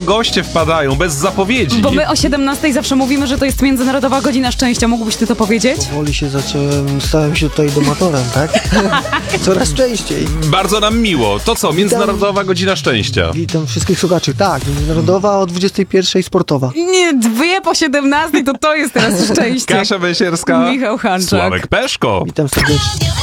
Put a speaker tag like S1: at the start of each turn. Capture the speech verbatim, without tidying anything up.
S1: goście wpadają, bez zapowiedzi.
S2: Bo my o siedemnastej zawsze mówimy, że to jest Międzynarodowa Godzina Szczęścia. Mógłbyś ty to powiedzieć?
S3: Powoli się zacząłem, stałem się tutaj domatorem, tak? Coraz częściej.
S1: Bardzo nam miło. To co, Międzynarodowa Godzina Szczęścia.
S3: Witam wszystkich słuchaczy. Tak, Międzynarodowa o dwudziestej pierwszej sportowa.
S2: Nie, dwie po siedemnastej to to jest teraz szczęście.
S1: Kasia Węsierska,
S2: Michał Hanczak.
S1: Sławek Peszko.
S3: Witam serdecznie.